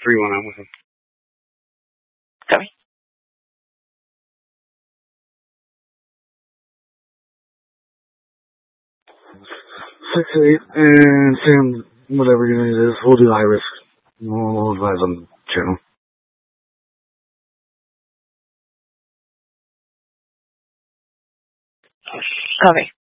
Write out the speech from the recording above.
3 when I'm with him. Copy. Six, 8, and Sam, whatever unit it is, we'll do high risk. We'll advise on the channel. Copy.